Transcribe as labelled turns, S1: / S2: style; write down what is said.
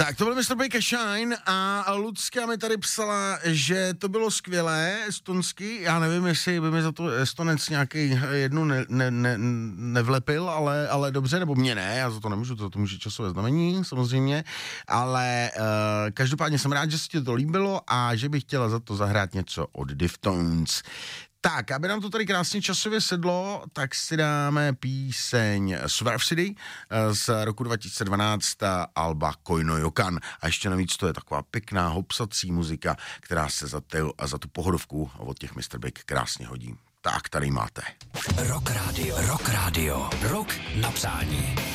S1: Tak to byl Mr. Big a Shine a Lucka mi tady psala, že to bylo skvělé, estonsky, já nevím, jestli by mi za to Estonec nějaký jednu nevlepil, ale dobře, nebo mě ne, já za to nemůžu, to může časové znamení, samozřejmě, ale každopádně jsem rád, že se ti to líbilo a že bych chtěla za to zahrát něco od Deftones. Tak, aby nám to tady krásně časově sedlo, tak si dáme píseň Swerve City z roku 2012 alba Koino Jokan. A ještě navíc to je taková pěkná hopsací muzika, která se za tu pohodovku od těch Mr. Big krásně hodí. Tak, tady máte.
S2: Rock Radio, rock na přání.